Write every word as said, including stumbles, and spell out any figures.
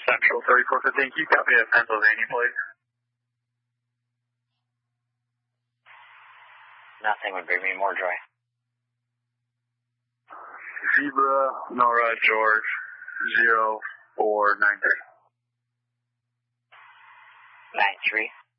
Central thirty-four fifteen. Can you copy a Pennsylvania, please? Nothing would bring me more joy. Zebra, Nora, George, zero four nine three. Nine three.